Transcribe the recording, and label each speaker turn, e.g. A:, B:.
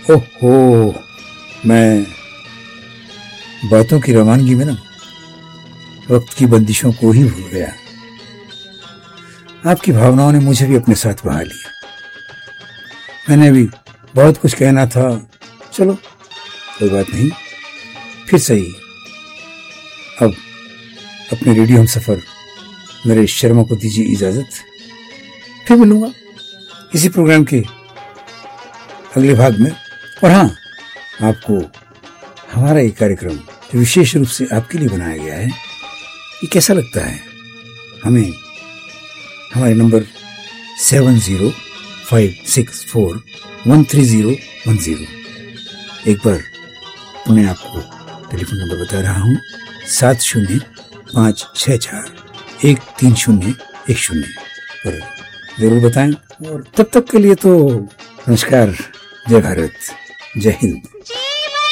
A: ओहो, मैं बातों की रवानगी में ना वक्त की बंदिशों को ही भूल गया। आपकी भावनाओं ने मुझे भी अपने साथ बहा लिया। मैंने भी बहुत कुछ कहना था, चलो कोई बात नहीं, फिर सही। अब अपने रेडियो हम सफर नरेश शर्मा को दीजिए इजाजत। फिर मिलूंगा इसी प्रोग्राम के अगले भाग में। और हाँ, आपको हमारा ये कार्यक्रम जो विशेष रूप से आपके लिए बनाया गया है, ये कैसा लगता है? हमें हमारे नंबर 7056413010, एक बार पुनः आपको टेलीफोन नंबर बता रहा हूँ, 7056413010 पर जरूर बताएं। और तब तक के लिए तो नमस्कार, जय भारत, जय हिंद।